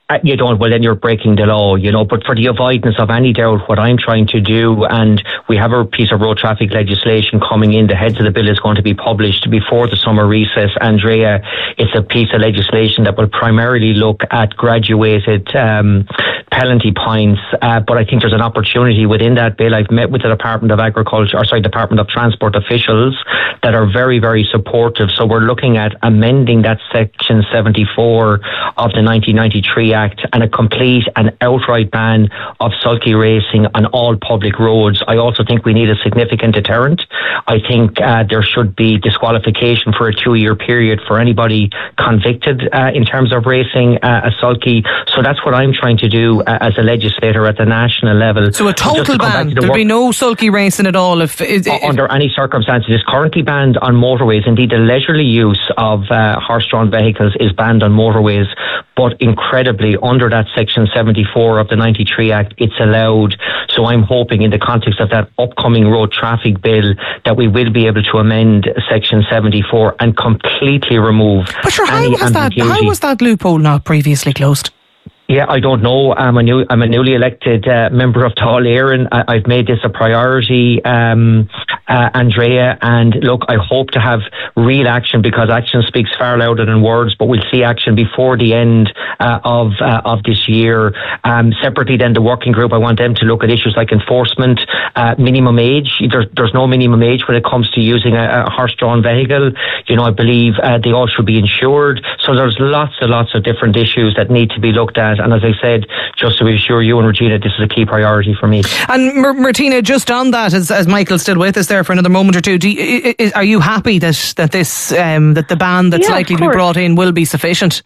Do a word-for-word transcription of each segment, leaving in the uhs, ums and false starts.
Uh, you don't, well then you're breaking the law, you know, but for the avoidance of any doubt, what I'm trying to do, and we have a piece of road traffic legislation coming in, the heads of the bill is going to be published before the summer recess, Andrea. It's a piece of legislation that will primarily look at graduated um, penalty points, uh, but I think there's an opportunity within that bill. I've met with the Department of Agriculture, or sorry, Department of Transport officials that are very, very supportive. So we're looking at amending that section seventy-four of the nineteen ninety-three Act and a complete and outright ban of sulky racing on all public roads. I also think we need a significant deterrent. I think uh, there should be disqualification for a two-year period for anybody convicted uh, in terms of racing uh, a sulky. So that's what I'm trying to do uh, as a legislator at the national level. So a total ban. There'll be no sulky racing at all if, if, if under any circumstances. It's currently banned on motorways. Indeed, the leisurely use of uh, horse-drawn vehicles is banned on motorways, but incredibly under that section seventy-four of the ninety-three Act, it's allowed. So I'm hoping in the context of that upcoming road traffic bill that we will be able to amend section seventy-four and completely remove but sure, any how was that, how was that loophole not previously closed? Yeah, I don't know. I'm a new, I'm a newly elected uh, member of Dáil Éireann. I, I've made this a priority, um, uh, Andrea. And look, I hope to have real action, because action speaks far louder than words. But we'll see action before the end uh, of uh, of this year. Um, separately, then the working group, I want them to look at issues like enforcement, uh, minimum age. There's there's no minimum age when it comes to using a, a horse-drawn vehicle. You know, I believe uh, they all should be insured. So there's lots and lots of different issues that need to be looked at. And as I said, just to reassure you and Regina, this is a key priority for me. And M- Martina, just on that, as, as Michael's still with us there for another moment or two, do you, is, are you happy that that this um, that the ban that's yeah, likely to be brought in will be sufficient?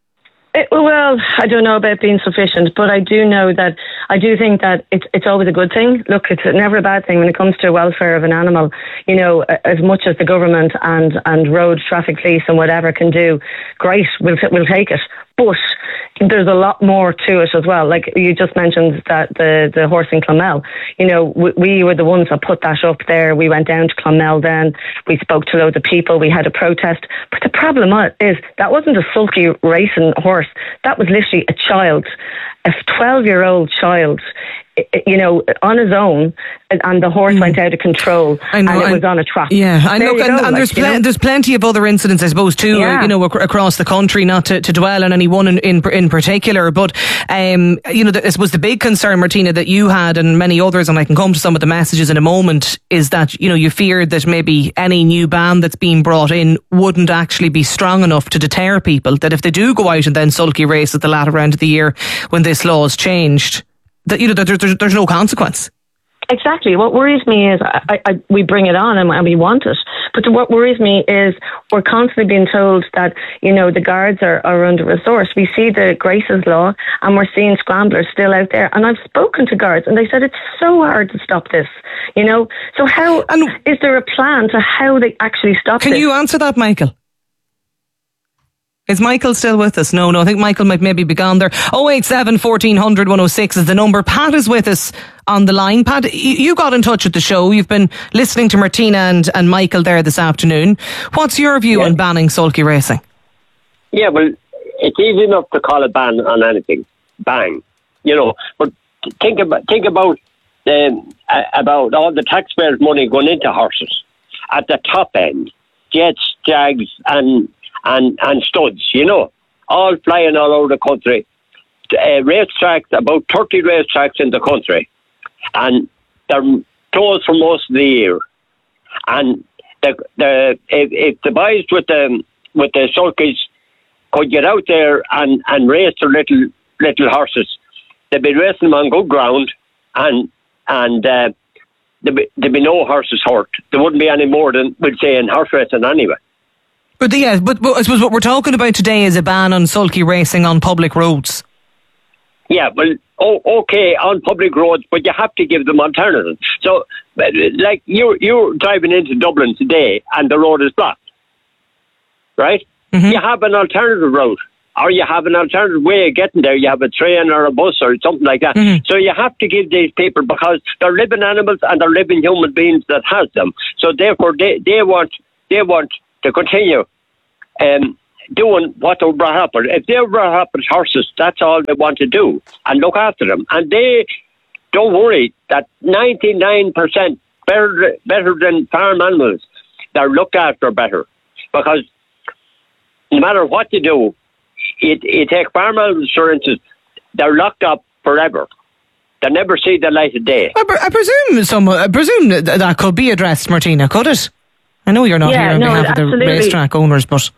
It, well, I don't know about being sufficient, but I do know that I do think that it's it's always a good thing. Look, it's never a bad thing when it comes to welfare of an animal. You know, as much as the government and, and road traffic police and whatever can do, great, we'll we'll take it. But there's a lot more to it as well. Like you just mentioned that the, the horse in Clonmel, you know, we, we were the ones that put that up there. We went down to Clonmel then. We spoke to loads of people. We had a protest. But the problem is that wasn't a sulky racing horse. That was literally a child, a twelve-year-old child, you know, on his own, and the horse mm. went out of control. I know, and it I, was on a track. Yeah, I know, and, go, and like, there's pl- there's plenty of other incidents, I suppose, too. Yeah. You know, ac- across the country. Not to, to dwell on any one in in, in particular, but um, you know, I suppose the big concern, Martina, that you had and many others, and I can come to some of the messages in a moment, is that you know you feared that maybe any new ban that's being brought in wouldn't actually be strong enough to deter people. That if they do go out and then sulky race at the latter end of the year when this law is changed, that you know that there's, there's no consequence. Exactly. What worries me is I, I, we bring it on and, and we want it. But what worries me is we're constantly being told that, you know, the guards are, are under-resourced. We see the Graces law and we're seeing scramblers still out there. And I've spoken to guards and they said it's so hard to stop this, you know. So how and is there a plan to how they actually stop can this? Can you answer that, Michael? Is Michael still with us? No, no, I think Michael might maybe be gone there. oh eight seven, fourteen hundred, one oh six is the number. Pat is with us on the line. Pat, you got in touch with the show. You've been listening to Martina and, and Michael there this afternoon. What's your view yeah. on banning sulky racing? Yeah, well, it's easy enough to call a ban on anything. Bang. You know, but think about, think about, um, about all the taxpayers' money going into horses at the top end. Jets, Jags and And, and studs, you know, all flying all over the country. Uh, racetracks, about thirty racetracks in the country, and they're closed for most of the year. And the, the if, if the boys with the with the sulkies could get out there and, and race their little little horses, they'd be racing them on good ground, and and uh, there'd be, there'd be no horses hurt. There wouldn't be any more than we'd say in horse racing anyway. But yeah, but, but I suppose what we're talking about today is a ban on sulky racing on public roads. Yeah, well, oh, okay, on public roads, but you have to give them alternatives. So, like, you're, you're driving into Dublin today and the road is blocked, right? Mm-hmm. You have an alternative route, or you have an alternative way of getting there. You have a train or a bus or something like that. Mm-hmm. So you have to give these people, because they're living animals and they're living human beings that has them. So therefore, they, they want they want to continue um, doing what they were brought up with. If they were brought up as horses, that's all they want to do and look after them. And they don't worry that ninety-nine percent better, better than farm animals, they're looked after better. Because no matter what you do, it, it take farm animals, for instance, they're locked up forever. They never see the light of day. I, pre- I presume some, I presume that, that could be addressed, Martina, could it? I know you're not yeah, here on no, behalf of the racetrack owners, but...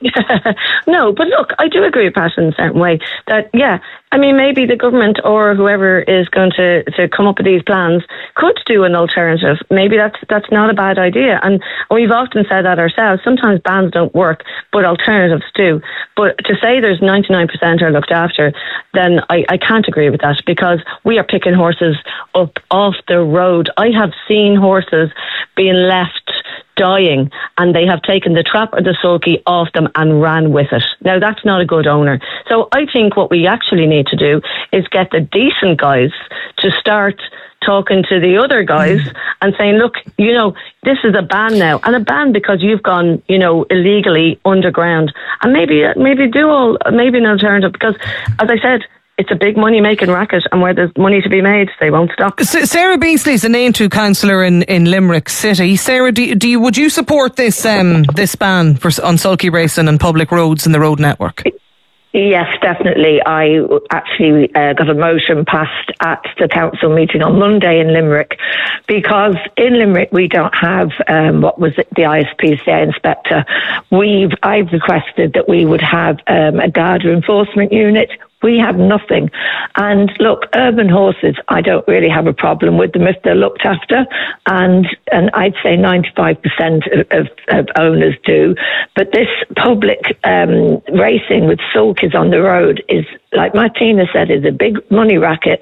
No, but look, I do agree with Pat in a certain way that, yeah, I mean, maybe the government or whoever is going to, to come up with these plans could do an alternative. Maybe that's that's not a bad idea. And we've often said that ourselves. Sometimes bans don't work, but alternatives do. But to say there's ninety-nine percent are looked after, then I, I can't agree with that, because we are picking horses up off the road. I have seen horses being left dying, and they have taken the trap or the sulky off them and ran with it. Now, that's not a good owner. So I think what we actually need to do is get the decent guys to start talking to the other guys and saying, look, you know, this is a ban now, and a ban because you've gone, you know, illegally underground, and maybe maybe do all maybe an alternative, because, as I said, it's a big money-making racket, and where there's money to be made, they won't stop. Sarah Beasley is the name to councillor in, in Limerick City. Sarah, do you, do you, would you support this um, this ban for on sulky racing and public roads in the road network? Yes, definitely. I actually uh, got a motion passed at the council meeting on Monday in Limerick, because in Limerick we don't have um, what was it, the I S P C A inspector. We've I've requested that we would have um, a Garda enforcement unit. We have nothing. And look, urban horses, I don't really have a problem with them if they're looked after. And and I'd say ninety-five percent of, of, of owners do. But this public um, racing with sulkies on the road is, like Martina said, is a big money racket.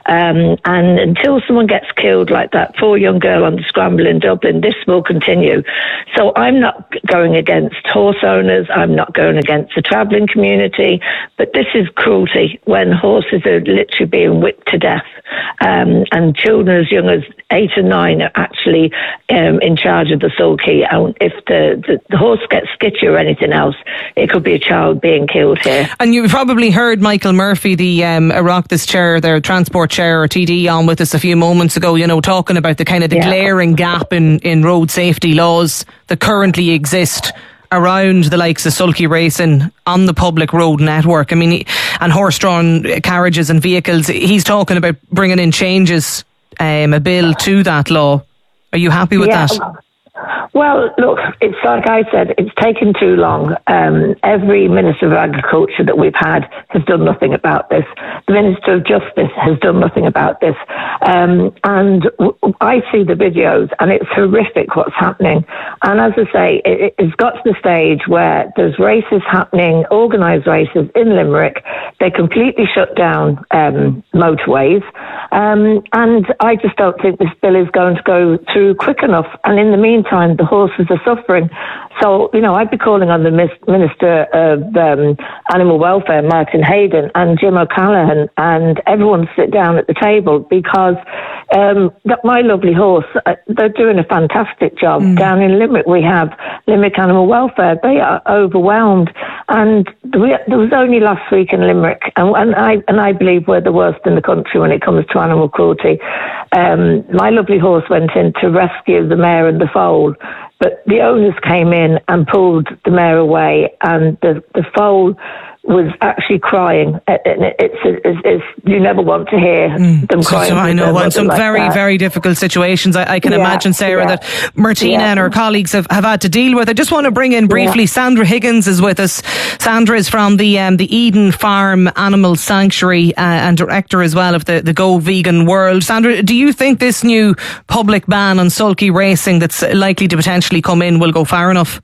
Um, and until someone gets killed like that poor young girl on the scramble in Dublin, this will continue. So I'm not going against horse owners. I'm not going against the travelling community. But this is cruel when horses are literally being whipped to death, um, and children as young as eight and nine are actually um, in charge of the sulky. And if the, the, the horse gets skitchy or anything else, it could be a child being killed here. And you've probably heard Michael Murphy, the um, Oireachtas chair, their transport chair or T D, on with us a few moments ago, you know, talking about the kind of the yeah. glaring gap in, in road safety laws that currently exist around the likes of sulky racing on the public road network. I mean, and horse-drawn carriages and vehicles. He's talking about bringing in changes, um, a bill to that law. Are you happy with yeah. that? Well, look, it's like I said, it's taken too long. Um, every Minister of Agriculture that we've had has done nothing about this. The Minister of Justice has done nothing about this. Um, and w- I see the videos, and it's horrific what's happening. And as I say, it, it's got to the stage where there's races happening, organised races in Limerick. They completely shut down um, motorways. Um, and I just don't think this bill is going to go through quick enough. And in the meantime, the horses are suffering. So, you know, I'd be calling on the Minister of um, Animal Welfare, Martin Hayden, and Jim O'Callaghan, and everyone to sit down at the table, because um, that my lovely horse, uh, they're doing a fantastic job. Mm. Down in Limerick, we have Limerick Animal Welfare. They are overwhelmed. And we, there was only last week in Limerick, and, and I and I believe we're the worst in the country when it comes to animal cruelty. Um, my lovely horse went in to rescue the mare and the foal, but the owners came in and pulled the mare away, and the, the foal was actually crying. It's, it's, it's you never want to hear mm. them crying. So, so I know, and some like very, that. very difficult situations. I, I can yeah, imagine, Sarah, yeah. that Martina yeah. and her colleagues have, have had to deal with. I just want to bring in briefly, yeah. Sandra Higgins is with us. Sandra is from the um, the Eden Farm Animal Sanctuary uh, and director as well of the, the Go Vegan World. Sandra, do you think this new public ban on sulky racing that's likely to potentially come in will go far enough?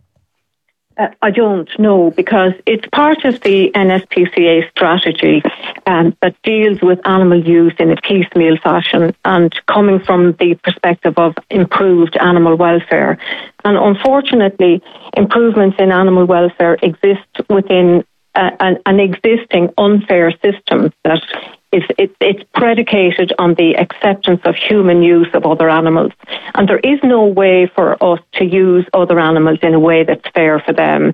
Uh, I don't know, because it's part of the N S P C A strategy um, that deals with animal use in a piecemeal fashion and coming from the perspective of improved animal welfare. And unfortunately, improvements in animal welfare exist within uh, an, an existing unfair system that is it, it's predicated on the acceptance of human use of other animals. And there is no way for us to use other animals in a way that's fair for them.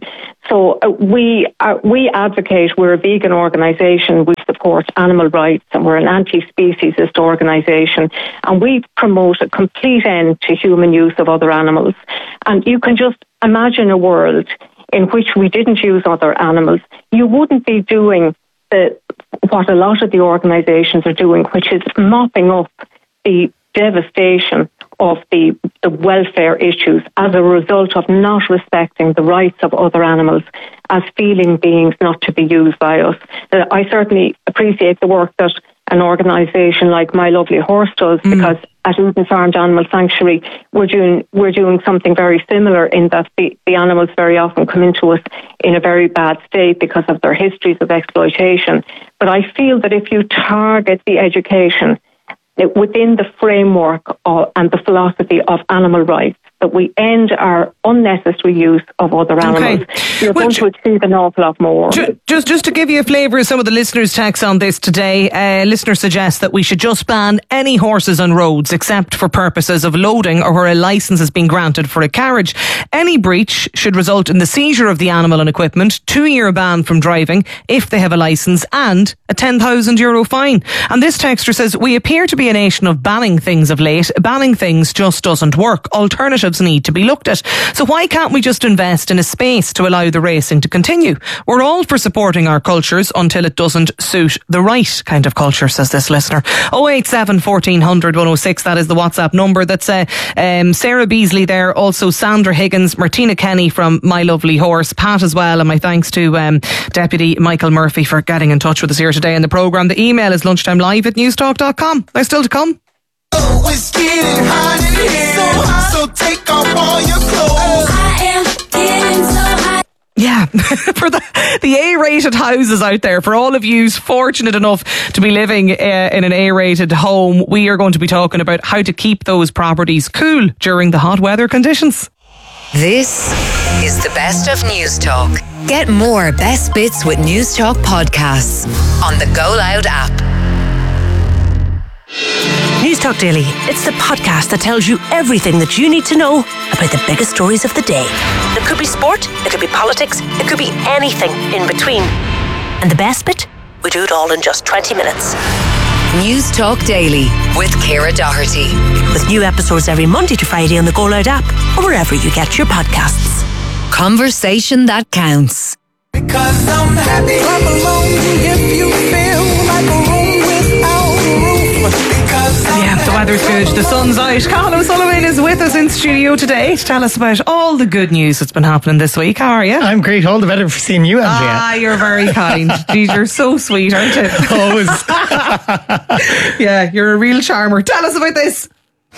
So uh, we are, we advocate, we're a vegan organisation, we support animal rights, and we're an anti-speciesist organisation, and we promote a complete end to human use of other animals. And you can just imagine a world in which we didn't use other animals. You wouldn't be doing the, what a lot of the organisations are doing, which is mopping up the devastation of the, the welfare issues as a result of not respecting the rights of other animals as feeling beings not to be used by us. Uh, I certainly appreciate the work that an organisation like My Lovely Horse does, mm. because at Eden Farmed Animal Sanctuary we're doing we're doing something very similar, in that the, the animals very often come into us in a very bad state because of their histories of exploitation. But I feel that if you target the education within the framework of, and the philosophy of animal rights, that we end our unnecessary use of other animals, okay. you're well, going to achieve an awful lot more. Just, just to give you a flavour of some of the listeners' texts on this today, uh, listeners suggest that we should just ban any horses on roads except for purposes of loading or where a licence has been granted for a carriage. Any breach should result in the seizure of the animal and equipment, two-year ban from driving if they have a licence, and a ten thousand euro fine. And this texter says, we appear to be a nation of banning things of late. Banning things just doesn't work. Alternatives need to be looked at. So why can't we just invest in a space to allow the racing to continue? We're all for supporting our cultures until it doesn't suit the right kind of culture, says this listener. oh eight seven, fourteen hundred, one oh six, that is the WhatsApp number. That's uh, um, Sarah Beasley there, also Sandra Higgins, Martina Kenny from My Lovely Horse, Pat as well, and my thanks to um, Deputy Michael Murphy for getting in touch with us here today in the programme. The email is lunchtimelive at newstalk dot com. They're still to come. Oh, it's getting hot in here, so, hot. So take off all your clothes. I am getting so hot. Yeah, for the, the A-rated houses out there, for all of you fortunate enough to be living uh, in an A-rated home, we are going to be talking about how to keep those properties cool during the hot weather conditions. This is the best of News Talk. Get more best bits with News Talk podcasts on the Go Loud app. News Talk Daily. It's the podcast that tells you everything that you need to know about the biggest stories of the day. It could be sport, it could be politics, it could be anything in between. And the best bit? We do it all in just twenty minutes. News Talk Daily with Ciara Doherty. With new episodes every Monday to Friday on the Go Loud app or wherever you get your podcasts. Conversation that counts. Because I'm happy. Clap along if you feel like a room without a roof. Yeah, the weather's good, the sun's out. Colin O'Sullivan is with us in studio today to tell us about all the good news that's been happening this week. How are you? I'm great, all the better for seeing you, Andrea. Ah, you're very kind. Geez, you're so sweet, aren't you? Always. Yeah, you're a real charmer. Tell us about this.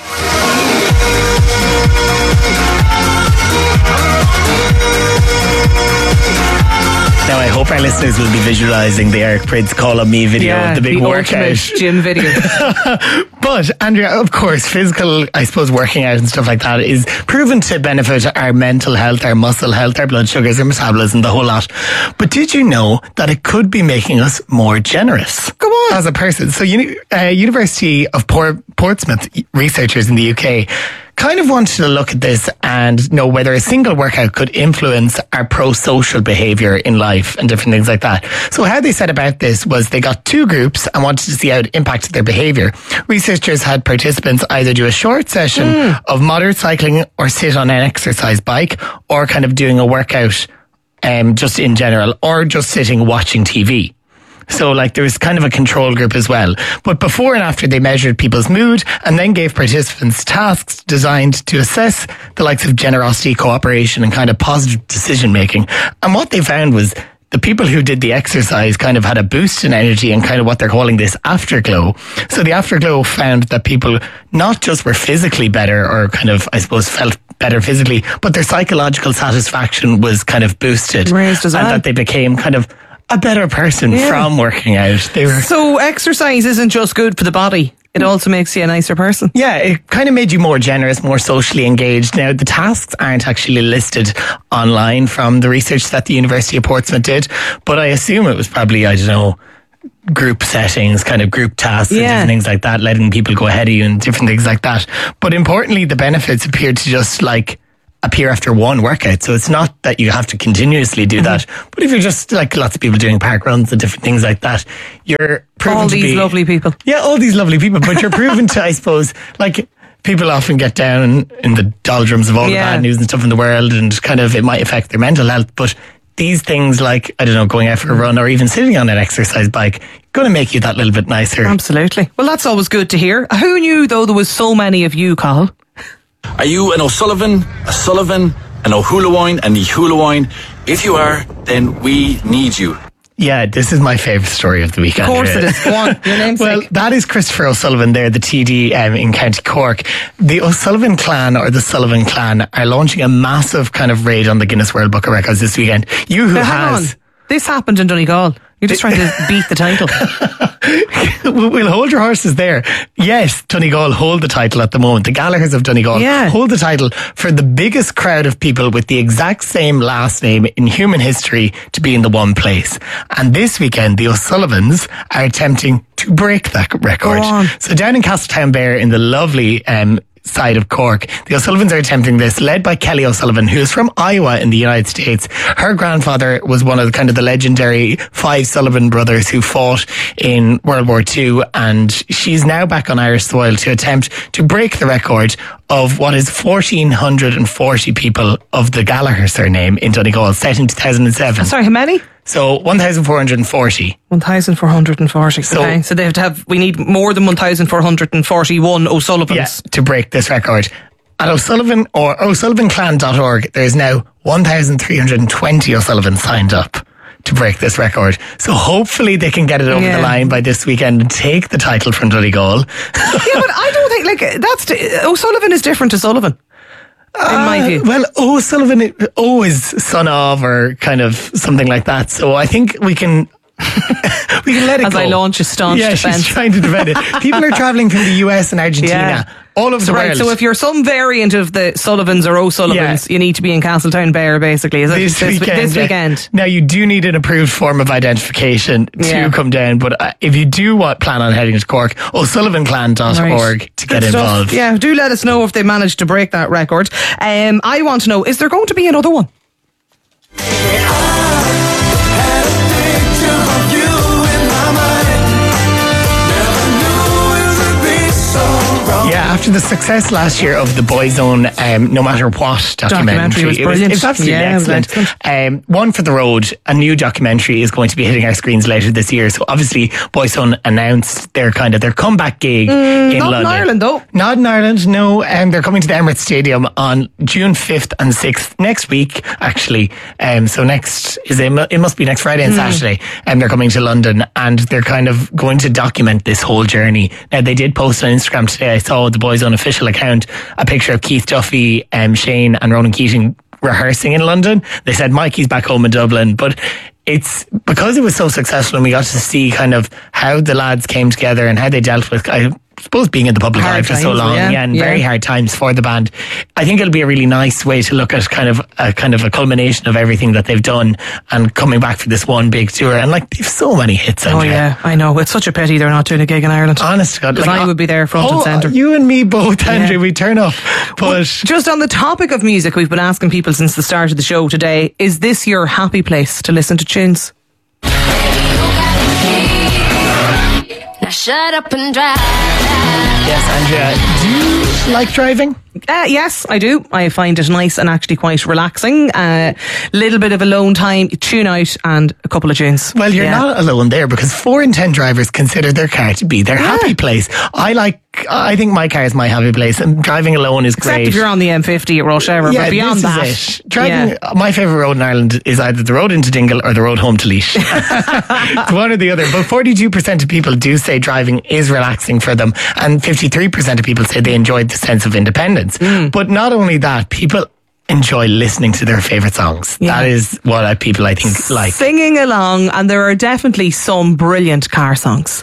Now, I hope our listeners will be visualising the Eric Prydz Call On Me video yeah, of the big the workout. gym video. But, Andrea, of course, physical, I suppose, working out and stuff like that is proven to benefit our mental health, our muscle health, our blood sugars, our metabolism, the whole lot. But did you know that it could be making us more generous? Come on. As a person. So, uh, University of Port- Portsmouth researchers in the U K kind of wanted to look at this and know whether a single workout could influence our pro-social behaviour in life and different things like that. So how they set about this was they got two groups and wanted to see how it impacted their behaviour. Researchers had participants either do a short session mm. of moderate cycling or sit on an exercise bike, or kind of doing a workout um, just in general, or just sitting watching T V. So, like, there was kind of a control group as well. But before and after, they measured people's mood and then gave participants tasks designed to assess the likes of generosity, cooperation, and kind of positive decision making. And what they found was the people who did the exercise kind of had a boost in energy and kind of what they're calling this afterglow. So the afterglow found that people not just were physically better, or kind of, I suppose, felt better physically, but their psychological satisfaction was kind of boosted. Raised as well. And that they became kind of a better person yeah. from working out. They were So exercise isn't just good for the body, it also makes you a nicer person. Yeah, it kind of made you more generous, more socially engaged. Now, the tasks aren't actually listed online from the research that the University of Portsmouth did, but I assume it was probably, I don't know, group settings, kind of group tasks yeah. and different things like that, letting people go ahead of you and different things like that. But importantly, the benefits appeared to just like appear after one workout. So it's not that you have to continuously do mm-hmm. that. But if you're just like lots of people doing park runs and different things like that, you're proven all to these be, lovely people. Yeah, all these lovely people. But you're proven to, I suppose, like people often get down in the doldrums of all yeah. the bad news and stuff in the world, and kind of it might affect their mental health. But these things like, I don't know, going out for a run or even sitting on an exercise bike, going to make you that little bit nicer. Absolutely. Well, that's always good to hear. Who knew, though, there was so many of you, Carl? Are you an O'Sullivan, a Sullivan, an O'Hulawine, a Nihulawine? If you are, then we need you. Yeah, this is my favourite story of the week. Of course it is. Go on, your name's Well, that is Christopher O'Sullivan there, the T D um, in County Cork. The O'Sullivan clan, or the Sullivan clan, are launching a massive kind of raid on the Guinness World Book of Records this weekend. You who now, has... Hang on. This happened in Donegal. You're just trying to beat the title. We'll hold your horses there. Yes, Donegal hold the title at the moment. The Gallaghers of Donegal yeah. hold the title for the biggest crowd of people with the exact same last name in human history to be in the one place. And this weekend, the O'Sullivans are attempting to break that record. Go on. So down in Castletownbere, in the lovely um, side of Cork, the O'Sullivans are attempting this, led by Kelly O'Sullivan, who is from Iowa in the United States. Her grandfather was one of the kind of the legendary five Sullivan brothers who fought in World War Two, and she's now back on Irish soil to attempt to break the record of what is one thousand four hundred forty people of the Gallagher surname in Donegal, set in two thousand seven. Sorry, how many? So one thousand four hundred forty. one thousand four hundred forty. So, okay. So they have to have, we need more than one thousand four hundred forty-one O'Sullivans. Yeah, to break this record. At O'Sullivan or O'Sullivan Clan dot org, there's now one thousand three hundred twenty O'Sullivans signed up to break this record. So hopefully they can get it over yeah. the line by this weekend and take the title from Donegal. Yeah, but I don't think, like, that's, O'Sullivan is different to Sullivan. In my view. Uh, well, O'Sullivan, O is son of, or kind of something like that. So I think we can we can let it As go. I launch a staunch yeah, defence. she's trying to defend it. People are travelling from the U S and Argentina. Yeah. All over so the right, world. So if you're some variant of the Sullivans or O'Sullivans, yeah. you need to be in Castletownbere, basically. Is it this, this weekend, this weekend? Now, you do need an approved form of identification to yeah. come down, but uh, if you do want, plan on heading to Cork, O'Sullivan Clan dot org right. to get Good involved. Stuff. Yeah, do let us know if they managed to break that record. Um, I want to know, is there going to be another one? Yeah, after the success last year of the Boyzone um, No Matter What documentary, documentary was it, was, it was absolutely yeah, excellent. Was excellent. Um, One for the Road, a new documentary, is going to be hitting our screens later this year. So obviously, Boyzone announced their kind of their comeback gig mm, in not London. Not in Ireland, though. Not in Ireland, no. Um, they're coming to the Emirates Stadium on June fifth and sixth next week, actually. Um, so next is it, it must be next Friday and mm. Saturday. And um, they're coming to London, and they're kind of going to document this whole journey. Now, they did post on Instagram today. I saw the Boyzone official account a picture of Keith Duffy, um, Shane and Ronan Keating rehearsing in London. They said Mikey's back home in Dublin, but it's because it was so successful and we got to see kind of how the lads came together and how they dealt with, I suppose, being in the public eye for so long, yeah, yeah and yeah. very hard times for the band. I think it'll be a really nice way to look at kind of a kind of a culmination of everything that they've done and coming back for this one big tour. And like, they've so many hits. Andrea. Oh yeah, I know. It's such a pity they're not doing a gig in Ireland. Honest to God, because like, I would be there front oh, and centre. You and me both, Andrew. Yeah. We turn up. But well, just on the topic of music, we've been asking people since the start of the show today: is this your happy place to listen to tunes? Now shut up and drive. Yes, Andrea, do you like driving? Uh, yes, I do. I find it nice and actually quite relaxing. A uh, little bit of alone time, tune out, and a couple of tunes. Well, you're yeah. not alone there, because four in ten drivers consider their car to be their yeah. happy place. I like. I think my car is my happy place, and driving alone is Except great. if you're on the M fifty at rush hour, yeah, but beyond this that, is it. Driving. Yeah. My favourite road in Ireland is either the road into Dingle or the road home to Laois. It's one or the other. But forty-two percent of people do say driving is relaxing for them, and fifty-three percent of people say they enjoyed the sense of independence. Mm. But not only that, people enjoy listening to their favourite songs. Yeah. That is what I, people I think like. Singing along, and there are definitely some brilliant car songs.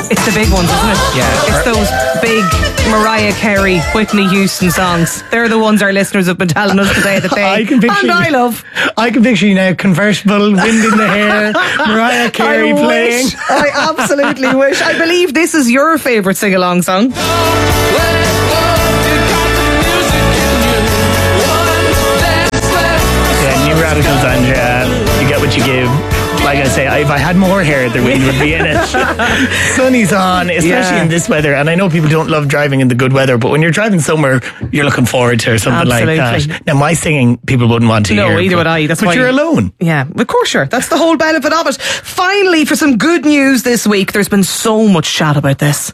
It's the big ones, isn't it? Yeah. It's those big Mariah Carey, Whitney Houston songs. They're the ones our listeners have been telling us today that they I can picture and I you- love. I can picture you now, convertible, wind in the hair, Mariah Carey I playing. wish. I absolutely wish. I believe this is your favourite sing-along song. Yeah, New Radicals, Andrea. You get what you give. Like I say, if I had more hair, the wind would be in it. Sunny's on, especially Yeah. in this weather. And I know people don't love driving in the good weather, but when you're driving somewhere, you're looking forward to or something Absolutely. like that. Now, my singing, people wouldn't want to No, hear. either but, would I. That's but why you're alone. Yeah, of course you're. That's the whole benefit of it. Finally, for some good news this week, there's been so much chat about this.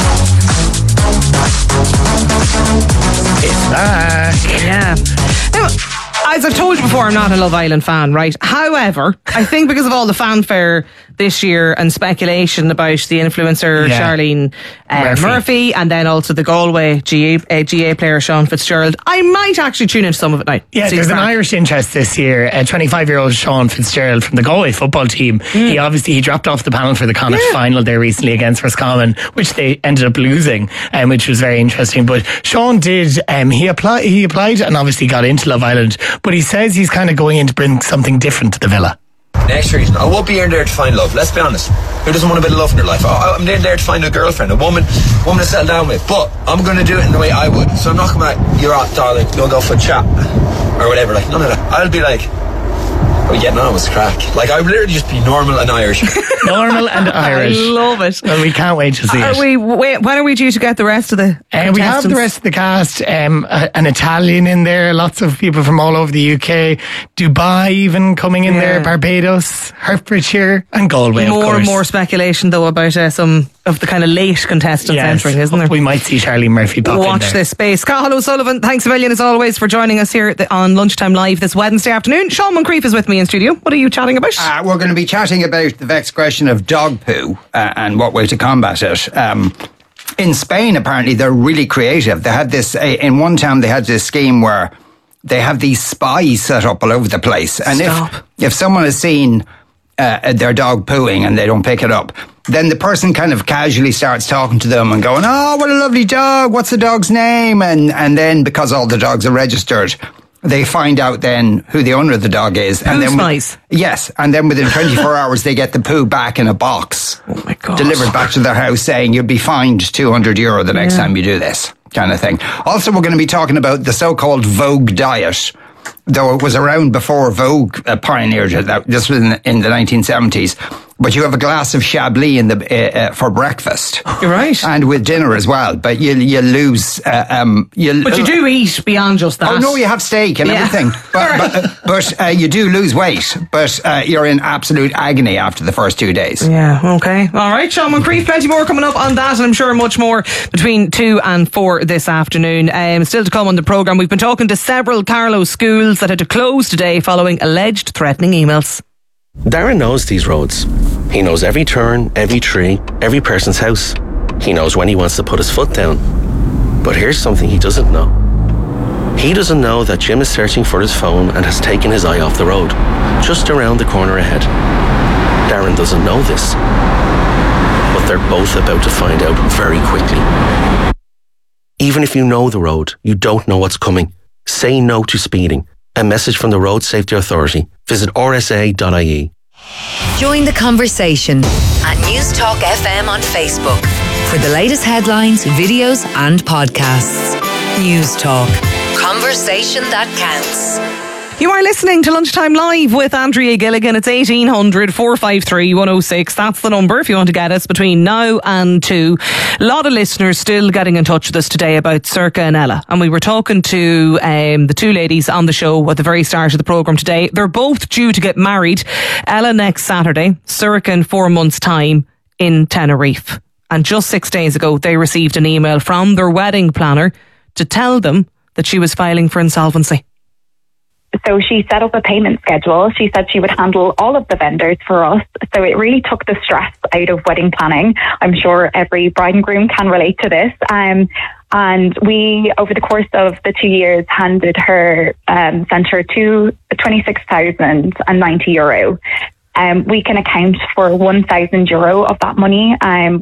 It's back. Yeah. Now, as I've told you before, I'm not a Love Island fan, right? However, I think because of all the fanfare this year and speculation about the influencer Yeah. Charlene uh, Murphy. Murphy. and then also the Galway G A, uh, G A player Sean Fitzgerald, I might actually tune into some of it now. Yeah, See there's an crack. Irish interest this year. Uh, twenty-five-year-old Sean Fitzgerald from the Galway football team. He obviously he dropped off the panel for the Connacht final there recently against Roscommon, which they ended up losing, um, which was very interesting. But Sean did. Um, he applied. He applied and obviously got into Love Island. But he says he's kind of going in to bring something different to the villa. Next reason, I won't be in there to find love. Let's be honest. Who doesn't want a bit of love in their life? Oh, I'm in there to find a girlfriend, a woman, woman to settle down with. But I'm going to do it in the way I would. So I'm not going to be like, you're out, darling, you'll go for a chat or whatever. Like none of that. I'll be like, oh yeah, no, it's crack. Like I would literally just be normal and Irish. Normal and Irish. I love it. Well, we can't wait to see Are it. we? Wait, when are we due to get the rest of the? Uh, we have the rest of the cast, um, a- an Italian in there, lots of people from all over the U K, Dubai even coming in Yeah. there, Barbados, Hertfordshire and Galway, of More course. and more speculation though about uh, some of the kind of late contestants Yes. entering, isn't there? We might see Charlene Murphy pop in Watch there. this space. Cathal O'Sullivan, thanks a million as always for joining us here at the, on Lunchtime Live this Wednesday afternoon. Sean Moncrief is with me in studio. What are you chatting about? Uh, we're going to be chatting about the vexed question of dog poo uh, and what way to combat it. Um, in Spain, apparently, they're really creative. They had this, uh, in one town, they had this scheme where they have these spies set up all over the place. And Stop. if if someone has seen uh, their dog pooing and they don't pick it up, then the person kind of casually starts talking to them and going, oh, what a lovely dog. What's the dog's name? And, and then because all the dogs are registered, they find out then who the owner of the dog is. And Poo then spies. Yes, and then within twenty-four hours they get the poo back in a box. Oh my God. Delivered back to their house saying you'll be fined two hundred euro the next Yeah. time you do this, kind of thing. Also, we're going to be talking about the so-called Vogue diet. Though it was around before Vogue uh, pioneered it, that, this was in, in the nineteen seventies. But you have a glass of Chablis in the uh, uh, for breakfast. You're right. And with dinner as well. But you you lose. Uh, um, you, But you do eat beyond just that. Oh no, you have steak and Yeah. everything, but but, but uh, you do lose weight. But uh, you're in absolute agony after the first two days. Yeah, okay. All right, Sean Moncrief, plenty more coming up on that, and I'm sure much more between two and four this afternoon. Um, still to come on the programme, we've been talking to several Carlow schools that had to close today following alleged threatening emails. Darren knows these roads. He knows every turn, every tree, every person's house. He knows when he wants to put his foot down. But here's something he doesn't know. He doesn't know that Jim is searching for his phone and has taken his eye off the road, just around the corner ahead. Darren doesn't know this, but they're both about to find out very quickly. Even if you know the road, you don't know what's coming. Say no to speeding. A message from the Road Safety Authority. Visit r s a dot i e. Join the conversation at News Talk F M on Facebook for the latest headlines, videos, and podcasts. News Talk. Conversation that counts. You are listening to Lunchtime Live with Andrea Gilligan. It's eighteen hundred, four five three, one oh six. That's the number if you want to get us between now and two. A lot of listeners still getting in touch with us today about Circa and Ella. And we were talking to um, the two ladies on the show at the very start of the programme today. They're both due to get married. Ella next Saturday, Circa in four months' time in Tenerife. And just six days ago, they received an email from their wedding planner to tell them that she was filing for insolvency. So she set up a payment schedule. She said she would handle all of the vendors for us. So it really took the stress out of wedding planning. I'm sure every bride and groom can relate to this. Um, and we, over the course of the two years, handed her, um, sent her to twenty-six thousand ninety euro. Um, we can account for one thousand euro of that money. Um,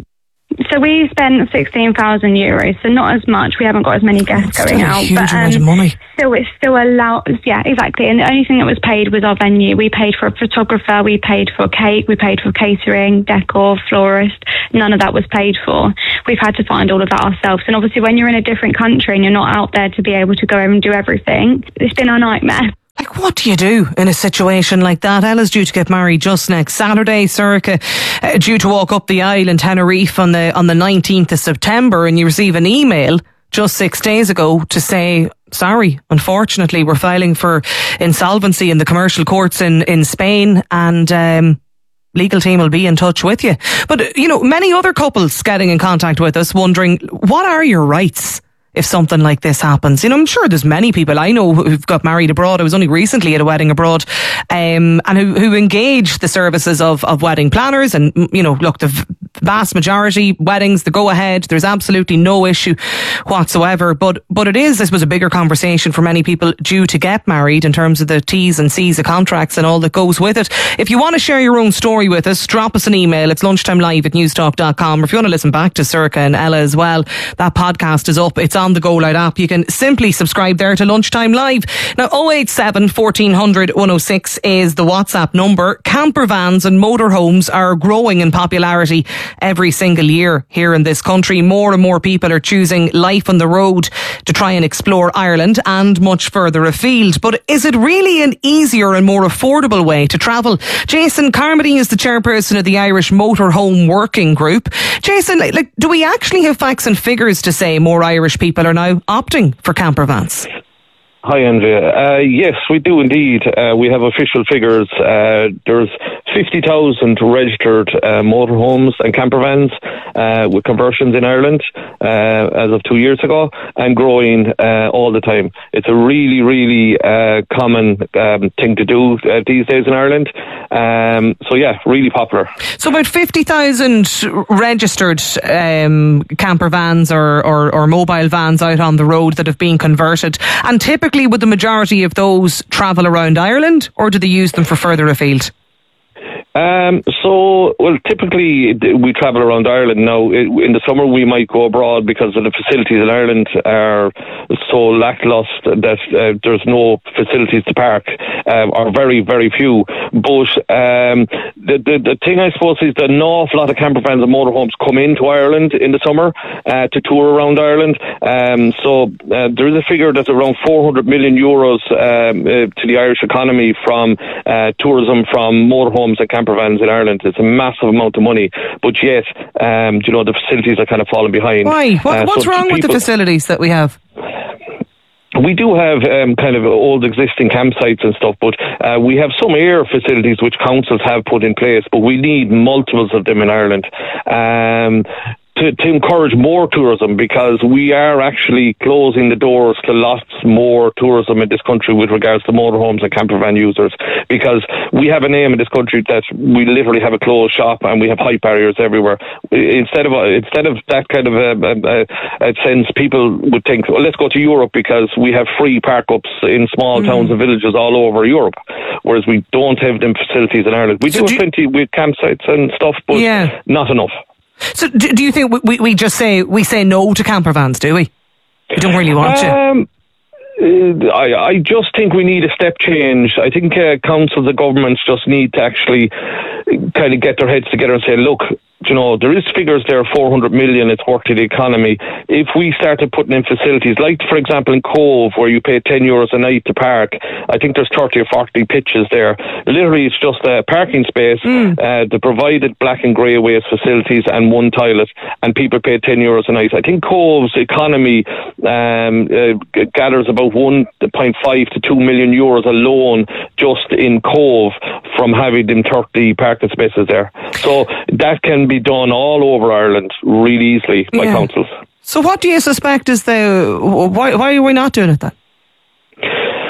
So we spent sixteen thousand euros, so not as much. We haven't got as many guests That's going still a out. huge but, amount of money. So it's still allowed, yeah, exactly. And the only thing that was paid was our venue. We paid for a photographer, we paid for cake, we paid for catering, decor, florist. None of that was paid for. We've had to find all of that ourselves. And obviously when you're in a different country and you're not out there to be able to go and do everything, it's been a nightmare. Like, what do you do in a situation like that? Ella's due to get married just next Saturday. Sorcha uh, due to walk up the aisle in Tenerife on the on the nineteenth of September, and you receive an email just six days ago to say, sorry, unfortunately, we're filing for insolvency in the commercial courts in, in Spain, and um, legal team will be in touch with you. But, you know, many other couples getting in contact with us wondering, what are your rights if something like this happens? You know, I'm sure there's many people I know who've got married abroad. I was only recently at a wedding abroad, um, and who, who engage the services of, of wedding planners. And, you know, look, the v- vast majority weddings, the go ahead, there's absolutely no issue whatsoever. But, but it is, I suppose, a bigger conversation for many people due to get married in terms of the T's and C's of contracts and all that goes with it. If you want to share your own story with us, drop us an email. It's lunchtime live at newstalk dot com. Or if you want to listen back to Sorcha and Ella as well, that podcast is up. It's on the Go Loud app. You can simply subscribe there to Lunchtime Live. Now, oh eight seven, fourteen hundred, one oh six is the WhatsApp number. Camper vans and motorhomes are growing in popularity every single year here in this country. More and more people are choosing life on the road to try and explore Ireland and much further afield. But is it really an easier and more affordable way to travel? Jason Carmody is the chairperson of the Irish Motorhome Working Group. Jason, like, like, do we actually have facts and figures to say more Irish people are now opting for camper vans? Hi, Andrea. Uh, yes, we do indeed. Uh, we have official figures. Uh, there's fifty thousand registered uh, motorhomes and camper vans uh, with conversions in Ireland uh, as of two years ago, and growing uh, all the time. It's a really, really uh, common um, thing to do uh, these days in Ireland. Um, so, yeah, really popular. So about fifty thousand registered um, camper vans or, or, or mobile vans out on the road that have been converted. And typically, would the majority of those travel around Ireland, or do they use them for further afield? Um, so, well, typically we travel around Ireland. Now, in the summer we might go abroad because of the facilities in Ireland are so lackluster that uh, there's no facilities to park, um, or very, very few. But um, the, the the thing, I suppose, is that an awful lot of camper vans and motorhomes come into Ireland in the summer uh, to tour around Ireland. Um, so uh, there is a figure that's around four hundred million euros um, uh, to the Irish economy from uh, tourism from motorhomes and camper vans in Ireland. It's a massive amount of money, but yet, um, you know, the facilities are kind of falling behind. Why? What, uh, what's so wrong people, with the facilities that we have? We do have um, kind of old existing campsites and stuff, but uh, we have some air facilities which councils have put in place, but we need multiples of them in Ireland. Um, To, to encourage more tourism, because we are actually closing the doors to lots more tourism in this country with regards to motorhomes and camper van users, because we have a name in this country that we literally have a closed shop and we have height barriers everywhere. Instead of instead of that kind of a, a, a sense, people would think, well, let's go to Europe because we have free park-ups in small mm. towns and villages all over Europe, whereas we don't have them facilities in Ireland. We so do have plenty with campsites and stuff, but yeah. not enough. So do, do you think we, we just say we say no to camper vans, do we? We don't really want um, to. I, I just think we need a step change. I think uh, councils and governments just need to actually kind of get their heads together and say, look, you know, there is figures there, four hundred million, it's work to the economy. If we started putting in facilities, like, for example, in Cove, where you pay ten euros a night to park, I think there's thirty or forty pitches there. Literally, it's just a parking space, mm. uh, the provided black and grey waste facilities and one toilet, and people pay ten euros a night. I think Cove's economy um, uh, gathers about one point five to two million euros alone just in Cove from having them thirty parking spaces there. So that can be done all over Ireland really easily by yeah. councils. So what do you suspect is the why why are we not doing it then?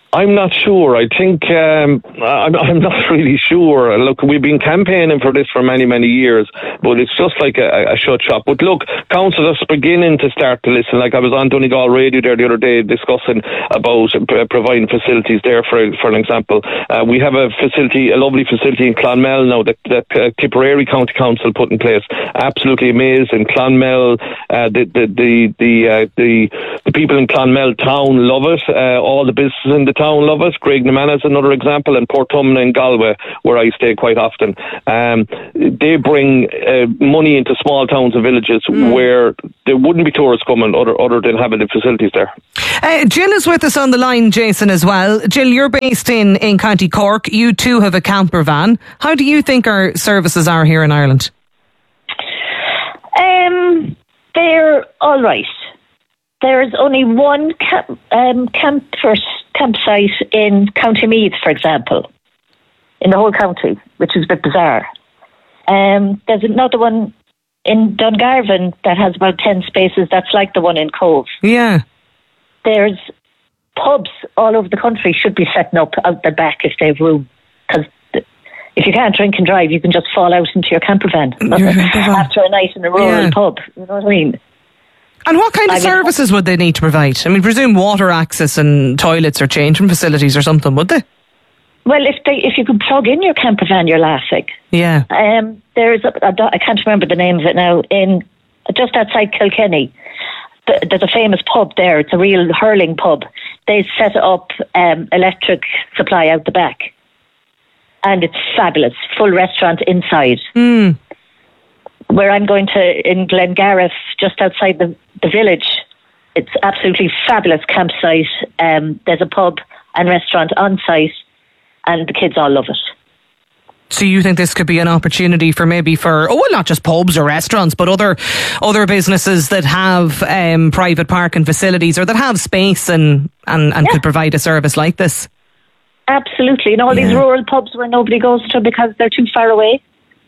I'm not sure. I think um, I'm, I'm not really sure. Look, we've been campaigning for this for many, many years, but it's just like a, a shut shop. But look, councils are beginning to start to listen. Like I was on Donegal Radio there the other day discussing about uh, providing facilities there. For for an example, uh, we have a facility, a lovely facility in Clonmel now that, that uh, Tipperary County Council put in place. Absolutely amazing. Clonmel, uh, the the the the, uh, the the people in Clonmel town love it. Uh, all the businesses in the town love it. Graignamanagh is another example, and Portumna in Galway, where I stay quite often. Um, they bring uh, money into small towns and villages mm. where there wouldn't be tourists coming other, other than having the facilities there. Uh, Jill is with us on the line, Jason, as well. Jill, you're based in, in County Cork. You too have a camper van. How do you think our services are here in Ireland? Um, they're all right. There's only one camp, um, camper, campsite in County Meath, for example, in the whole county, which is a bit bizarre. Um, there's another one in Dungarvan that has about ten spaces. That's like the one in Cove. Yeah. There's pubs all over the country should be setting up out the back if they have room. Because if you can't drink and drive, you can just fall out into your camper van after a night in a rural yeah. pub. You know what I mean? And what kind of I services would they need to provide? I mean, presume water access and toilets or changing facilities or something, would they? Well, if they if you could plug in your camper van, you're laughing. Yeah. Um, there's a, a, I can't remember the name of it now. In just outside Kilkenny, there's a famous pub there. It's a real hurling pub. They set up um, electric supply out the back, and it's fabulous. Full restaurant inside. Mm. Where I'm going to in Glengarriff, just outside the, the village, it's absolutely fabulous campsite. Um, there's a pub and restaurant on site, and the kids all love it. So you think this could be an opportunity for maybe for, oh well, not just pubs or restaurants, but other other businesses that have um, private parking facilities or that have space and, and, and yeah. could provide a service like this? Absolutely. And all yeah. these rural pubs where nobody goes to because they're too far away.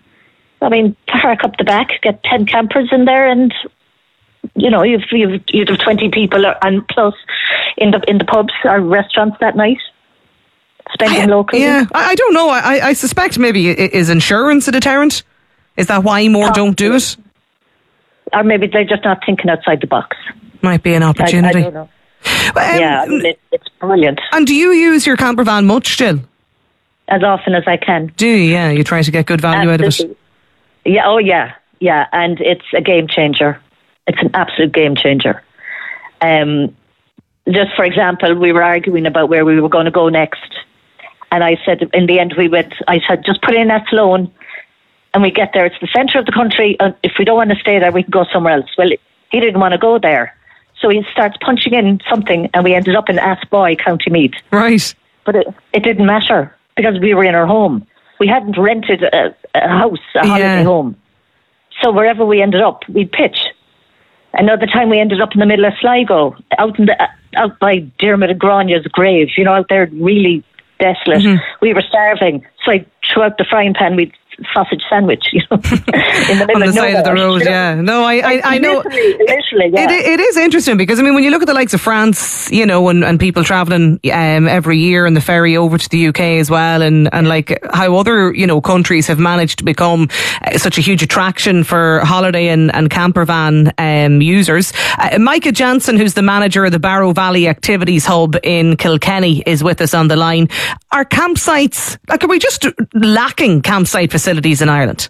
I mean, park up the back, get ten campers in there, and you know you've you've you'd have twenty people and plus in the in the pubs or restaurants that night, spending locally. Yeah, I, I don't know. I, I suspect maybe is insurance a deterrent? Is that why more Possibly. don't do it? Or maybe they're just not thinking outside the box. Might be an opportunity. I, I don't know. Um, yeah, it, it's brilliant. And do you use your camper van much still? As often as I can. Do you? Yeah, you try to get good value Absolutely. out of it. Yeah, oh yeah, yeah, and it's a game changer. It's an absolute game changer. Um, just for example, we were arguing about where we were going to go next, and I said, in the end, we went. I said, just put in that Sloan, and we get there. It's the centre of the country, and if we don't want to stay there, we can go somewhere else. Well, he didn't want to go there, so he starts punching in something, and we ended up in Askboy, County Meath. Right, but it, it didn't matter because we were in our home. We hadn't rented a, a house, a holiday yeah. home. So wherever we ended up, we'd pitch. Another time we ended up in the middle of Sligo, out in the out by Dermot and Grania's grave, you know, out there really desolate. Mm-hmm. We were starving. So I threw out the frying pan, we'd sausage sandwich, you know, in the middle on the of side nowhere, of the road, you know? yeah. No, I, I, I know. Literally, literally yeah. It, it is interesting because, I mean, when you look at the likes of France, you know, and, and people travelling um, every year and the ferry over to the U K as well, and, and like how other, you know, countries have managed to become uh, such a huge attraction for holiday and, and camper van um, users. Uh, Micah Jansen, who's the manager of the Barrow Valley Activities Hub in Kilkenny, is with us on the line. Are campsites, like, are we just lacking campsite facilities in Ireland?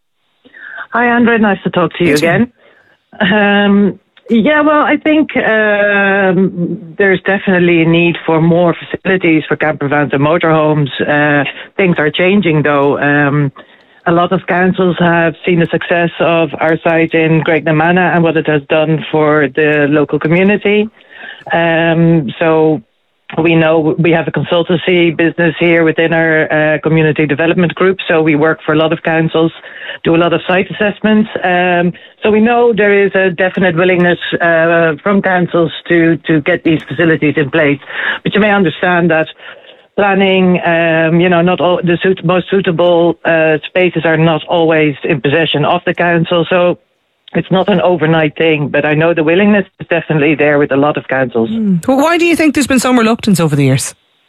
Hi, Andrea. Nice to talk to you again. Um, yeah, well, I think um, there's definitely a need for more facilities for camper vans and motorhomes. Uh, things are changing, though. Um, a lot of councils have seen the success of our site in Graignamanagh and what it has done for the local community. Um, so we know we have a consultancy business here within our uh, community development group, so we work for a lot of councils, do a lot of site assessments. Um, so we know there is a definite willingness uh, from councils to, to get these facilities in place. But you may understand that planning, um, you know, not all the suit, most suitable uh, spaces are not always in possession of the council. So it's not an overnight thing, but I know the willingness is definitely there with a lot of councils. Mm. Well, why do you think there's been some reluctance over the years?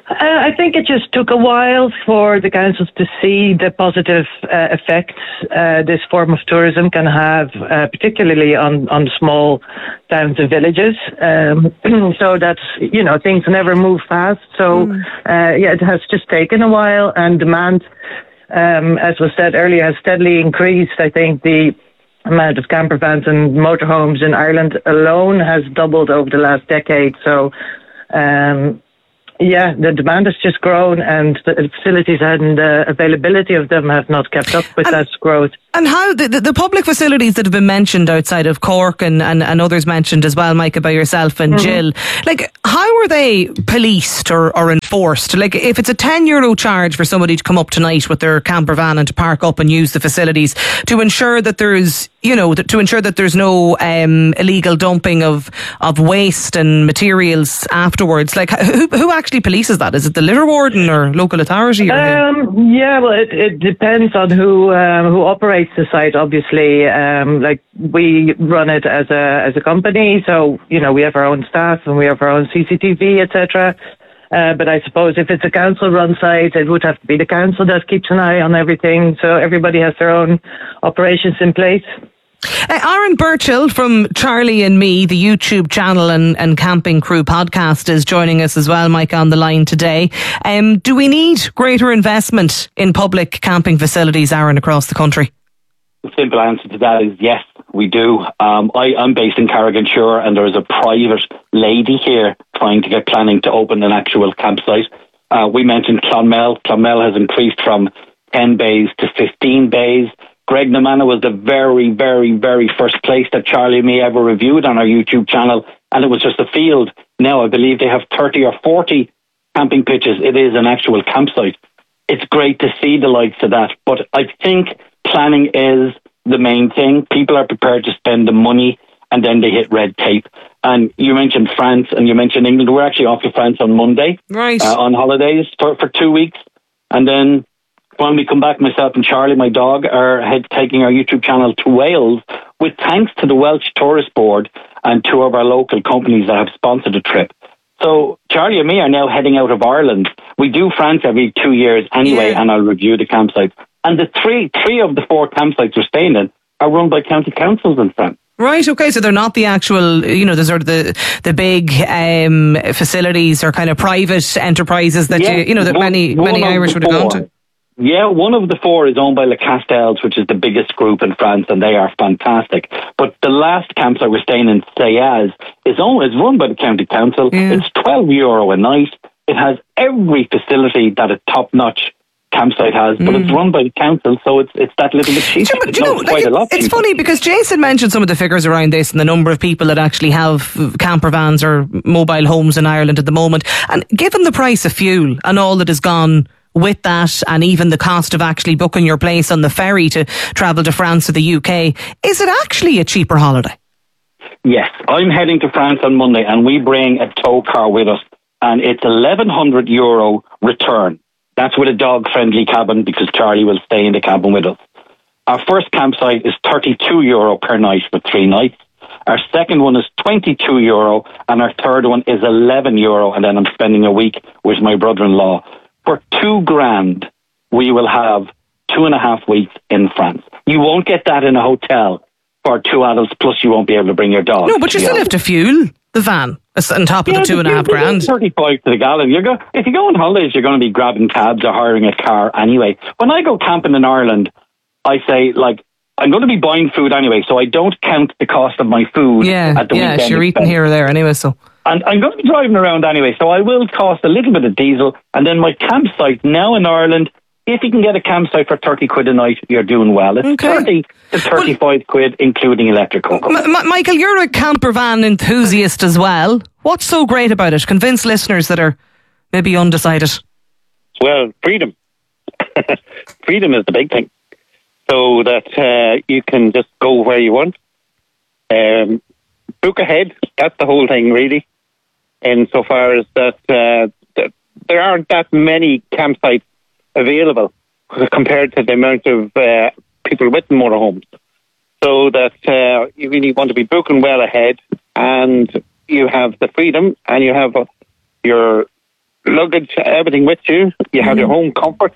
Uh, I think it just took a while for the councils to see the positive uh, effects uh, this form of tourism can have, uh, particularly on, on small towns and villages. Um, so that's, you know, things never move fast. So, mm. uh, yeah, it has just taken a while, and demand, um, as was said earlier, has steadily increased. I think the amount of camper vans and motorhomes in Ireland alone has doubled over the last decade. So, um, yeah, the demand has just grown, and the facilities and the availability of them have not kept up with and, that growth. And how the, the, the public facilities that have been mentioned outside of Cork and, and, and others mentioned as well, Micah, by yourself and mm-hmm. Jill, like, how are they policed or, or enforced? Like, if it's a ten euro charge for somebody to come up tonight with their camper van and to park up and use the facilities to ensure that there's, you know, to ensure that there's no um, illegal dumping of, of waste and materials afterwards, like, who, who actually polices that? Is it the litter warden or local authority? Or um, yeah, well, it, it depends on who um, who operates the site. Obviously, um, like we run it as a as a company, so you know we have our own staff and we have our own C C T V, et cetera. Uh, but I suppose if it's a council-run site, it would have to be the council that keeps an eye on everything. So everybody has their own operations in place. Uh, Aaron Burchill from Charlie and Me, the YouTube channel and, and Camping Crew podcast, is joining us as well, Mike, on the line today. Um, do we need greater investment in public camping facilities, Aaron, across the country? The simple answer to that is yes, we do. Um, I, I'm based in Carriganshire, and there is a private lady here trying to get planning to open an actual campsite. Uh, we mentioned Clonmel. Clonmel has increased from ten bays to fifteen bays. Graiguenamanagh was the very, very, very first place that Charlie and Me ever reviewed on our YouTube channel, and it was just a field. Now I believe they have thirty or forty camping pitches. It is an actual campsite. It's great to see the likes of that, but I think planning is the main thing. People are prepared to spend the money, and then they hit red tape. And you mentioned France, and you mentioned England. We're actually off to France on Monday, right? Uh, on holidays for, for two weeks, and then when we come back, myself and Charlie, my dog, are head taking our YouTube channel to Wales, with thanks to the Welsh Tourist Board and two of our local companies that have sponsored the trip. So Charlie and me are now heading out of Ireland. We do France every two years anyway, yeah. and I'll review the campsites. And the three three of the four campsites we're staying in are run by county councils in France. Right, okay, so they're not the actual, you know, the sort of the, the big um, facilities or kind of private enterprises that, yeah, you, you know, that one, many, many Irish would have gone to. Yeah, one of the four is owned by Le Castels, which is the biggest group in France, and they are fantastic. But the last campsite we're staying in, Sayaz, is owned, is run by the county council. Yeah. It's twelve euro a night. It has every facility that a top-notch campsite has, but mm. it's run by the council, so it's it's that little bit cheaper. Do you, do you know, it's quite like, a lot It's cheaper. funny because Jason mentioned some of the figures around this and the number of people that actually have camper vans or mobile homes in Ireland at the moment. And given the price of fuel and all that has gone with that, and even the cost of actually booking your place on the ferry to travel to France or the U K, is it actually a cheaper holiday? Yes, I'm heading to France on Monday, and we bring a tow car with us, and it's eleven hundred euro return. That's with a dog-friendly cabin, because Charlie will stay in the cabin with us. Our first campsite is thirty-two euro per night for three nights. Our second one is twenty-two euro, and our third one is eleven euro, and then I'm spending a week with my brother-in-law. For two grand, we will have two and a half weeks in France. You won't get that in a hotel for two adults, plus you won't be able to bring your dog. No, but you still have to fuel the van on top of yeah, the two and a half grand. thirty-five to the gallon. You're go, if you go on holidays, you're going to be grabbing cabs or hiring a car anyway. When I go camping in Ireland, I say, like, I'm going to be buying food anyway, so I don't count the cost of my food yeah, at the yeah, weekend. Yeah, you're eating here or there anyway, so... And I'm going to be driving around anyway, so I will cost a little bit of diesel. And then my campsite now in Ireland, if you can get a campsite for thirty quid a night, you're doing well. It's okay. thirty to thirty-five well, quid, including electrical. M- M- Michael, you're a camper van enthusiast as well. What's so great about it? Convince listeners that are maybe undecided. Well, freedom. Freedom is the big thing. So that uh, you can just go where you want. Um, book ahead. That's the whole thing, really. Insofar as that, uh, that there aren't that many campsites available compared to the amount of uh, people with motorhomes. So that uh, you really want to be booking well ahead, and you have the freedom, and you have uh, your luggage, everything with you. You have mm. your home comfort,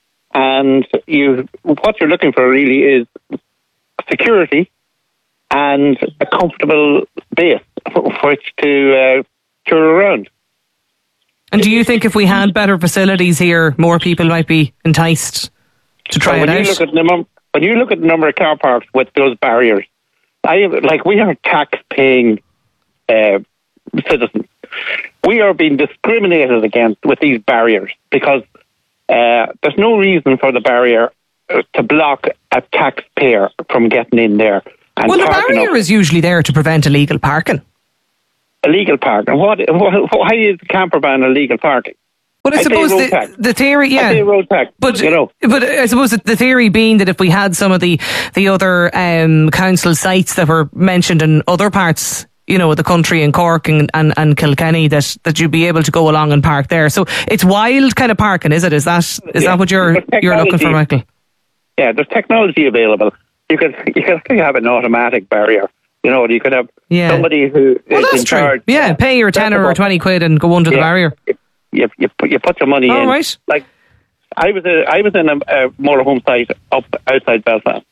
and you what you're looking for really is security and a comfortable base for which to uh, tour around. And do you think if we had better facilities here, more people might be enticed to try so it when out? You look at the num- when you look at the number of car parks with those barriers, I like we are tax-paying uh, citizens. We are being discriminated against with these barriers because uh, there's no reason for the barrier to block a taxpayer from getting in there. And well, the barrier up. is usually there to prevent illegal parking. Illegal parking? What? what why is the camper ban illegal parking? But I, I suppose the, the theory, yeah, I pay road tax, but you know, but I suppose the theory being that if we had some of the the other um, council sites that were mentioned in other parts, you know, the country in Cork and, and, and Kilkenny, that, that you'd be able to go along and park there. So it's wild kind of parking, is it? Is that is yeah. that what you're you're looking for, Michael? Yeah, there's technology available. You could you could have an automatic barrier. You know, you could have yeah. somebody who well, is that's in true. charge. Yeah, pay your tenner or twenty quid and go under yeah. the barrier. You you put, you put your money All in. Right. Like I was a, I was in a, a motorhome site up outside Belfast,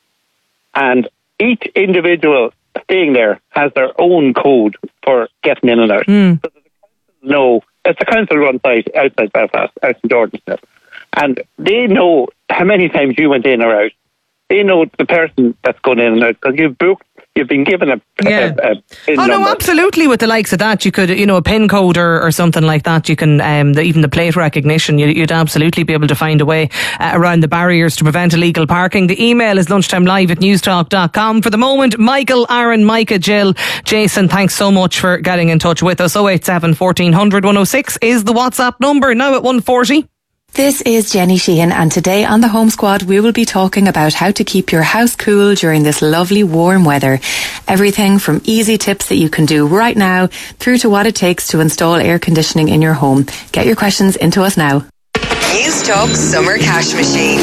and each individual staying there has their own code for getting in and out. Mm. So no, it's a council-run site outside Belfast, out in Jordanstown, and they know how many times you went in or out. They know the person that's going in and out because you've booked. You've been given a, yeah. a, a pin oh number. no, absolutely. With the likes of that, you could, you know, a pin code or, or something like that. You can, um, the, even the plate recognition. You, you'd absolutely be able to find a way uh, around the barriers to prevent illegal parking. The email is lunchtimelive at newstalk dot com. For the moment, Michael, Aaron, Micah, Jill, Jason, thanks so much for getting in touch with us. oh eight seven, fourteen hundred, one oh six is the WhatsApp number. Now at one forty. This is Jenny Sheehan, and today on the Home Squad we will be talking about how to keep your house cool during this lovely warm weather. Everything from easy tips that you can do right now through to what it takes to install air conditioning in your home. Get your questions into us now. News Talk Summer Cash Machine.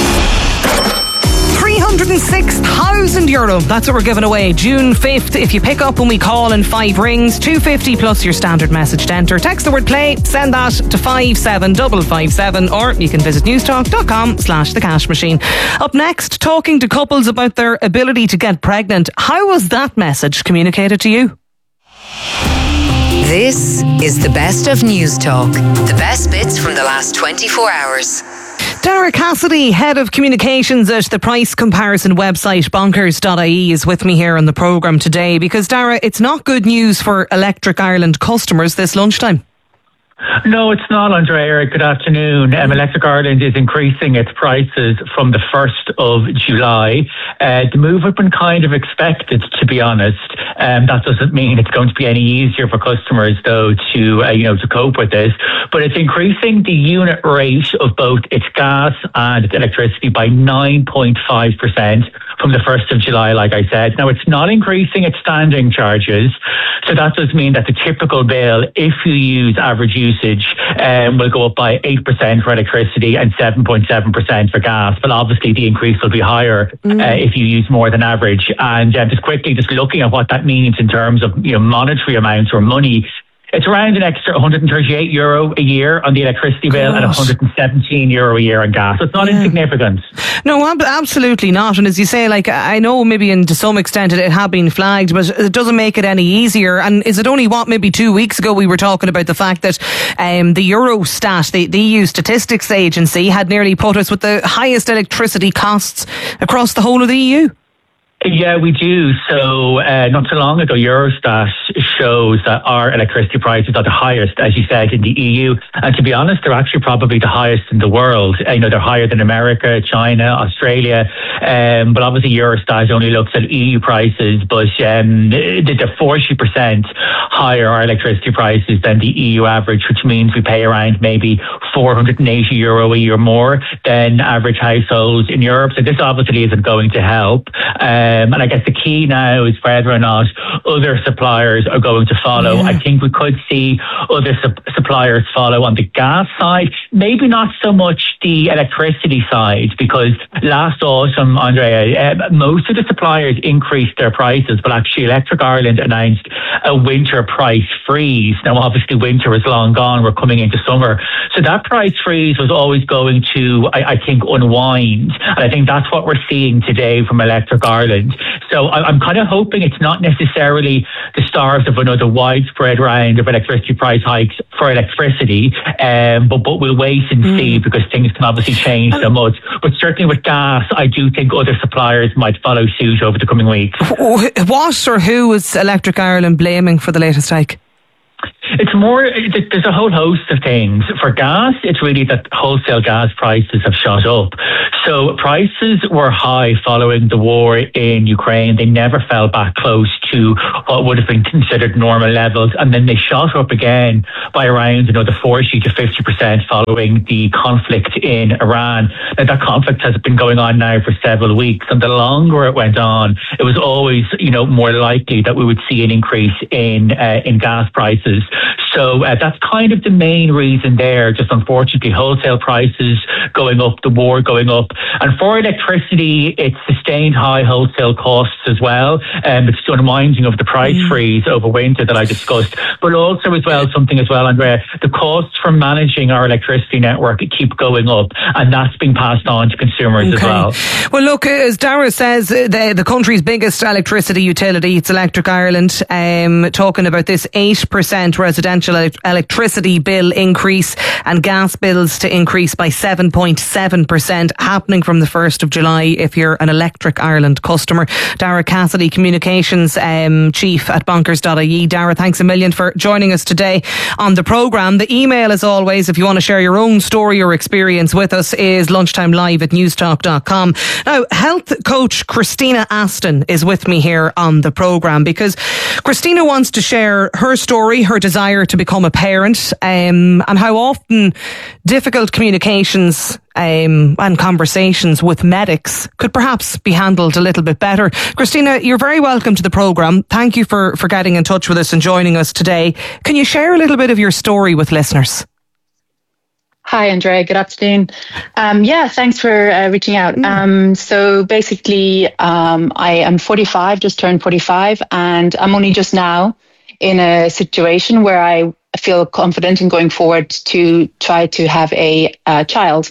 three hundred six thousand euro. That's what we're giving away June fifth. If you pick up when we call in five rings, two hundred fifty plus your standard message to enter. Text the word play, send that to five seven five five seven, or you can visit newstalk dot com slash the cash machine. Up next, talking to couples about their ability to get pregnant. How was that message communicated to you? This is the best of News Talk. The best bits from the last twenty-four hours. Dara Cassidy, Head of Communications at the price comparison website bonkers dot I E, is with me here on the programme today because, Dara, it's not good news for Electric Ireland customers this lunchtime. No, it's not, Andrea. Good afternoon. Um, Electric Ireland is increasing its prices from the first of July. Uh, the move had been kind of expected, to be honest. Um, that doesn't mean it's going to be any easier for customers, though, to uh, you know to cope with this. But it's increasing the unit rate of both its gas and its electricity by nine point five percent from the first of July, like I said. Now, it's not increasing its standing charges. So that does mean that the typical bill, if you use average usage, um, will go up by eight percent for electricity and seven point seven percent for gas. But obviously the increase will be higher mm. uh, if you use more than average. And um, just quickly, just looking at what that means in terms of you know monetary amounts or money, it's around an extra one hundred thirty-eight euro a year on the electricity bill Gosh. and one hundred seventeen euro a year on gas. So it's not yeah. insignificant. No, ab- absolutely not. And as you say, like I know maybe in, to some extent it, it had been flagged, but it doesn't make it any easier. And is it only what, maybe two weeks ago we were talking about the fact that um, the Eurostat, the, the E U Statistics Agency, had nearly put us with the highest electricity costs across the whole of the E U? Yeah, we do. So uh, not too long ago, Eurostat shows that our electricity prices are the highest, as you said, in the E U. And to be honest, they're actually probably the highest in the world. You know, they're higher than America, China, Australia. Um, but obviously, Eurostat only looks at E U prices, but um, they're forty percent higher, our electricity prices, than the E U average, which means we pay around maybe four hundred eighty euro a year more than average households in Europe. So this obviously isn't going to help. Um, Um, and I guess the key now is whether or not other suppliers are going to follow. Yeah. I think we could see other su- suppliers follow on the gas side, maybe not so much the electricity side, because last autumn, Andrea, uh, most of the suppliers increased their prices, but actually Electric Ireland announced a winter price freeze. Now, obviously, winter is long gone. We're coming into summer. So that price freeze was always going to, I, I think, unwind. And I think that's what we're seeing today from Electric Ireland. So I, I'm kind of hoping it's not necessarily the start of another widespread round of electricity price hikes for electricity, um, but, but we'll wait and mm. see, because things can obviously change so much. But certainly with gas, I do think other suppliers might follow suit over the coming weeks. What or who is Electric Ireland blaming for the latest hike? It's more, there's a whole host of things. For gas, it's really that wholesale gas prices have shot up. So prices were high following the war in Ukraine. They never fell back close to what would have been considered normal levels. And then they shot up again by around another forty to fifty percent following the conflict in Iran. Now, that conflict has been going on now for several weeks. And the longer it went on, it was always, you know, more likely that we would see an increase in, uh, in gas prices. So uh, that's kind of the main reason there. Just unfortunately, wholesale prices going up, the war going up. And for electricity, it's sustained high wholesale costs as well. Um, it's the unwinding of the price mm. freeze over winter that I discussed. But also as well, something as well, Andrea, the costs for managing our electricity network keep going up. And that's being passed on to consumers okay. as well. Well, look, as Dara says, the, the country's biggest electricity utility, it's Electric Ireland, um, talking about this eight percent residential electricity bill increase and gas bills to increase by seven point seven percent happening from the first of July if you're an Electric Ireland customer. Dara Cassidy, Communications um, Chief at bonkers dot I E. Dara, thanks a million for joining us today on the programme. The email, as always, if you want to share your own story or experience with us, is lunchtime live at newstalk dot com. Now, health coach Christina Aston is with me here on the programme because Christina wants to share her story, her desire to become a parent, um, and how often difficult communications um, and conversations with medics could perhaps be handled a little bit better. Christina, you're very welcome to the programme. Thank you for, for getting in touch with us and joining us today. Can you share a little bit of your story with listeners? Hi, Andrea. Good afternoon. Um, yeah, thanks for uh, reaching out. Mm. Um, so basically, um, I am forty-five, just turned forty-five, and I'm only just now in a situation where I feel confident in going forward to try to have a uh, child.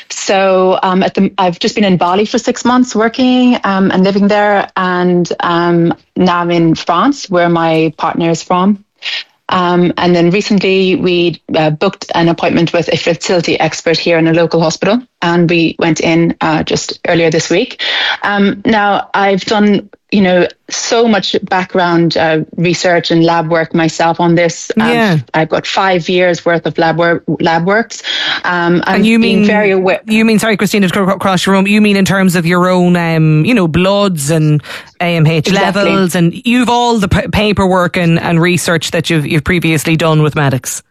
So um, at the, I've just been in Bali for six months working um, and living there, and um, now I'm in France, where my partner is from. Um, and then recently we uh, booked an appointment with a fertility expert here in a local hospital, and we went in uh, just earlier this week. Um, now, I've done, you know, so much background uh, research and lab work myself on this. Yeah. I've, I've got five years worth of lab work, lab works. Um, and you mean very aware. You mean, sorry, Christina, to cross your room. You mean in terms of your own, um, you know, bloods and A M H exactly. levels, and you've all the p- paperwork and, and research that you've you've previously done with medics.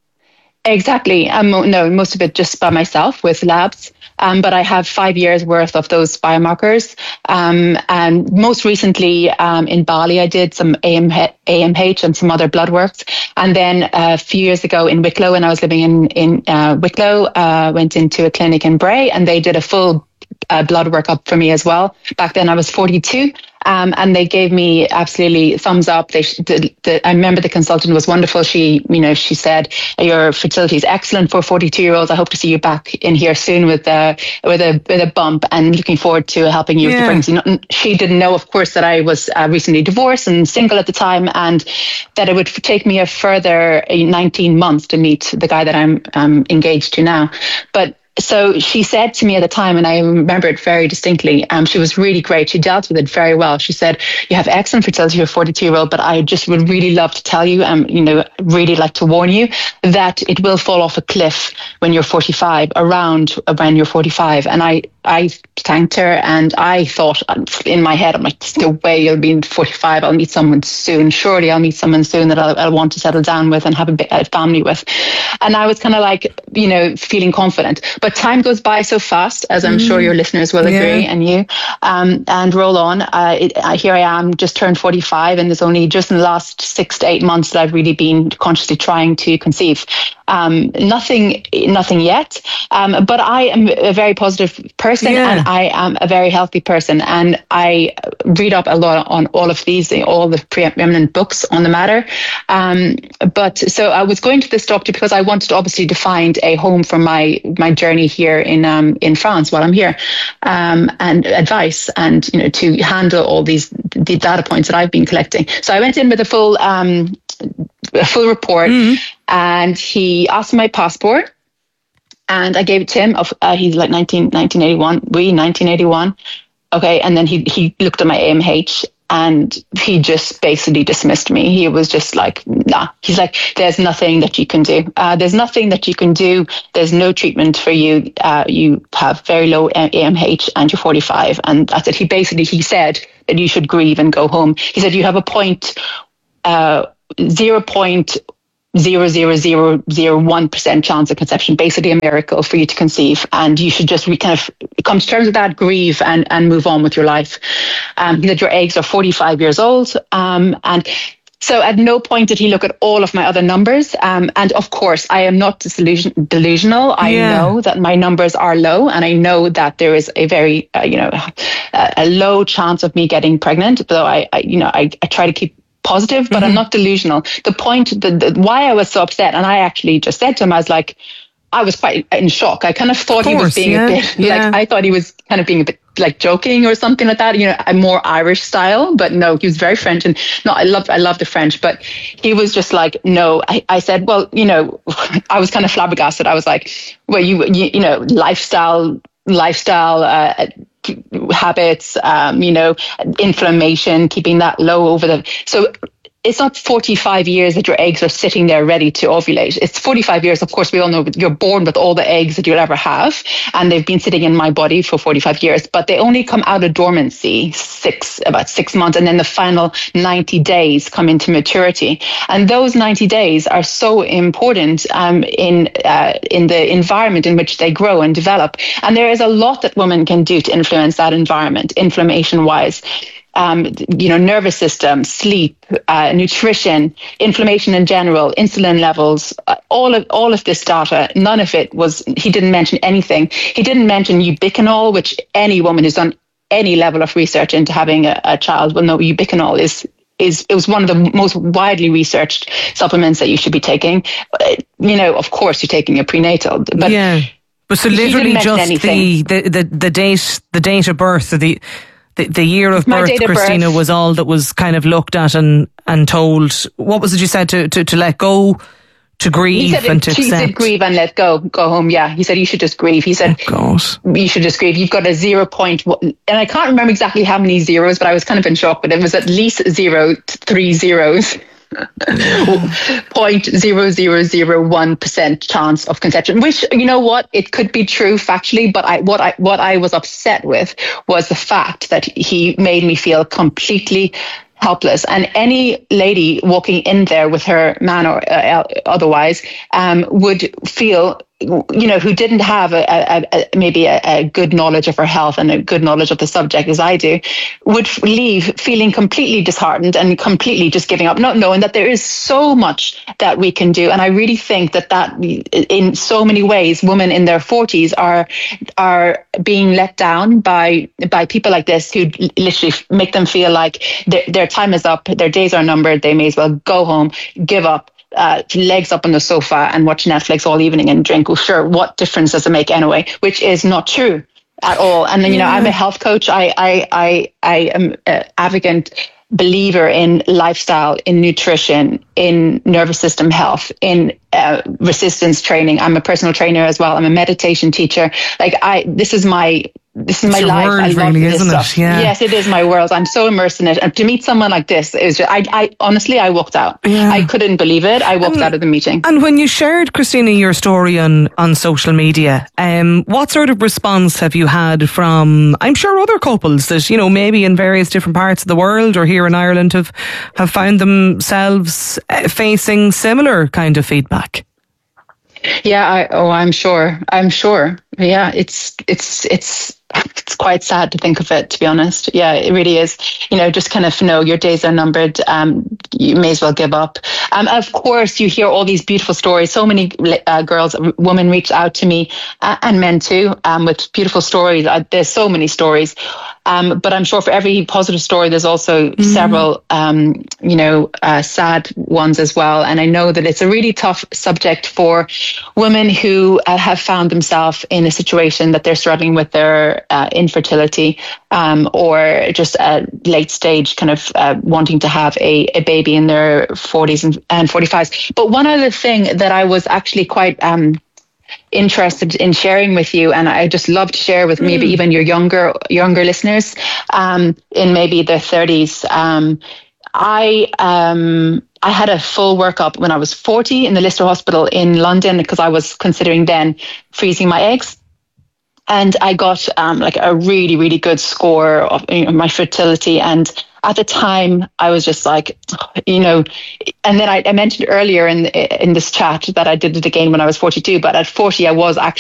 Exactly. Um, no, most of it just by myself with labs. Um, but I have five years worth of those biomarkers. Um, and most recently um, in Bali, I did some A M H and some other blood works. And then uh, a few years ago in Wicklow, when I was living in, in uh, Wicklow, uh, went into a clinic in Bray, and they did a full uh, blood workup for me as well. Back then I was forty-two. Um, and they gave me absolutely thumbs up. They, the, the, I remember the consultant was wonderful. She, you know, she said, your fertility is excellent for forty-two year olds. I hope to see you back in here soon with a, with a, with a bump, and looking forward to helping you yeah. with the pregnancy. She didn't know, of course, that I was uh, recently divorced and single at the time, and that it would take me a further nineteen months to meet the guy that I'm um, engaged to now. But so she said to me at the time, and I remember it very distinctly, um, she was really great. She dealt with it very well. She said, you have excellent fertility, you're a forty-two year old, but I just would really love to tell you, um, you know, really like to warn you that it will fall off a cliff when you're forty-five, around when you're forty-five. And I, I thanked her, and I thought in my head, I'm like, there's no way you'll be forty-five. I'll meet someone soon. Surely I'll meet someone soon that I'll, I'll want to settle down with and have a, a family with. And I was kind of like, you know, feeling confident. But but time goes by so fast, as I'm mm. sure your listeners will agree, yeah. and you, um, and roll on. Uh, it, uh, here I am, just turned forty-five, and there's only just in the last six to eight months that I've really been consciously trying to conceive. Um, nothing, nothing yet. Um, but I am a very positive person, yeah. and I am a very healthy person, and I read up a lot on all of these, all the preeminent books on the matter. Um, but so I was going to this doctor because I wanted obviously to find a home for my my journey here in um, in France while I'm here, um, and advice, and you know, to handle all these the data points that I've been collecting. So I went in with a full um, a full report, mm-hmm. and he asked for my passport, and I gave it to him. Of uh, he's like nineteen, nineteen eighty-one, we nineteen eighty-one. Okay, and then he he looked at my A M H. And he just basically dismissed me. He was just like, nah. He's like, there's nothing that you can do. Uh, there's nothing that you can do. There's no treatment for you. Uh, you have very low A M H and you're forty-five. And that's it. He basically, he said that you should grieve and go home. He said you have a point, uh, zero point zero zero zero zero one percent chance of conception, basically a miracle for you to conceive, and you should just we kind of come to terms with that, grieve, and and move on with your life. Um, that your eggs are forty-five years old, um, and so at no point did he look at all of my other numbers. Um, and of course, I am not delusion, delusional. I yeah. know that my numbers are low, and I know that there is a very uh, you know a, a low chance of me getting pregnant. Though I, I you know I, I try to keep positive, but mm-hmm. I'm not delusional. The point, the, the why I was so upset, and I actually just said to him, I was like, I was quite in shock. I kind of thought of course, he was being yeah, a bit yeah. like, I thought he was kind of being a bit like joking or something like that, you know, a more Irish style, but no, he was very French, and no, I loved, I loved the French, but he was just like, no. I, I said, well, you know, I was kind of flabbergasted. I was like, well, you, you, you know, lifestyle, lifestyle, uh, habits, um, you know, inflammation, keeping that low over the, so it's not forty-five years that your eggs are sitting there ready to ovulate. It's forty-five years. Of course, we all know you're born with all the eggs that you'll ever have, and they've been sitting in my body for forty-five years, but they only come out of dormancy six, about six months. And then the final ninety days come into maturity. And those ninety days are so important um, in, uh, in the environment in which they grow and develop. And there is a lot that women can do to influence that environment, inflammation wise. Um, you know, nervous system, sleep, uh, nutrition, inflammation in general, insulin levels, uh, all of all of this data. None of it was. He didn't mention anything. He didn't mention ubiquinol, which any woman who's done any level of research into having a, a child will know. Ubiquinol is is it was one of the most widely researched supplements that you should be taking. Uh, you know, of course, you're taking a prenatal, but yeah. But so literally just the, the the the date the date of birth, or the. The, the year of birth, of Christina, birth. was all that was kind of looked at and, and told. What was it you said? To, to, to let go, to grieve, he said and it, to accept? He said grieve and let go, go home. Yeah, he said you should just grieve. He said oh, you should just grieve. You've got a zero point, and I can't remember exactly how many zeros, but I was kind of in shock. But it was at least zero, three zeros. point zero zero zero one percent chance of conception, which, you know what, it could be true factually, but I what I what I was upset with was the fact that he made me feel completely helpless. And any lady walking in there with her man or uh, otherwise um, would feel, you know, who didn't have a, a, a maybe a, a good knowledge of her health and a good knowledge of the subject as I do, would leave feeling completely disheartened and completely just giving up, not knowing that there is so much that we can do. And I really think that that in so many ways, women in their forties are are being let down by by people like this, who literally make them feel like their, their time is up, their days are numbered, they may as well go home, give up. Uh, legs up on the sofa and watch Netflix all evening and drink. Well, sure, what difference does it make anyway? Which is not true at all. And then, you know, yeah. I'm a health coach. I I I, I am an advocate believer in lifestyle, in nutrition, in nervous system health, in uh, resistance training. I'm a personal trainer as well. I'm a meditation teacher. Like I, this is my. This is it's my life. Word, I love really, this isn't stuff. It? Yeah. Yes, it is my world. I'm so immersed in it. And to meet someone like this is just, I, I honestly, I walked out. Yeah. I couldn't believe it. I walked and, out of the meeting. And when you shared, Christina, your story on, on social media, um, what sort of response have you had from, I'm sure, other couples that, you know, maybe in various different parts of the world or here in Ireland have, have found themselves facing similar kind of feedback? Yeah, I, oh, I'm sure. I'm sure. Yeah, it's it's it's it's quite sad to think of it, to be honest. Yeah, it really is. You know, just kind of know your days are numbered. Um, you may as well give up. Um, of course, you hear all these beautiful stories. So many uh, girls, women reach out to me, uh, and men too, um, with beautiful stories. Uh, there's so many stories. Um, but I'm sure for every positive story, there's also mm. several, um, you know, uh, sad ones as well. And I know that it's a really tough subject for women who uh, have found themselves in a situation that they're struggling with their uh, infertility, um, or just a late stage kind of uh, wanting to have a, a baby in their forties and, and forty-fives. But one other thing that I was actually quite um, interested in sharing with you, and I just love to share with mm. maybe even your younger younger listeners, um, in maybe their thirties. Um, I um, I had a full workup when I was forty in the Lister Hospital in London, because I was considering then freezing my eggs. And I got um, like a really, really good score of, you know, my fertility. And at the time, I was just like, you know, and then I, I mentioned earlier in in this chat that I did it again when I was forty-two. But at forty, I was actually